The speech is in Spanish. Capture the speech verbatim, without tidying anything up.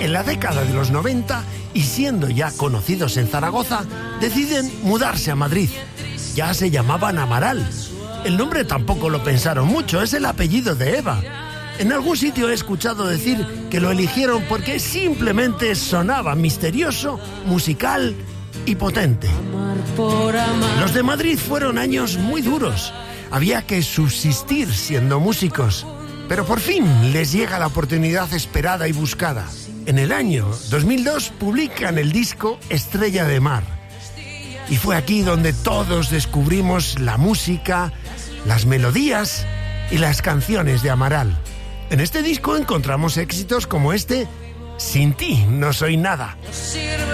en la década de los noventa, y siendo ya conocidos en Zaragoza, deciden mudarse a Madrid. Ya se llamaban Amaral. El nombre tampoco lo pensaron mucho, es el apellido de Eva. En algún sitio he escuchado decir que lo eligieron porque simplemente sonaba misterioso, musical y potente. Los de Madrid fueron años muy duros. Había que subsistir siendo músicos. Pero por fin les llega la oportunidad esperada y buscada. En el año dos mil dos publican el disco Estrella de Mar. Y fue aquí donde todos descubrimos la música, las melodías y las canciones de Amaral. En este disco encontramos éxitos como este, Sin ti no soy nada.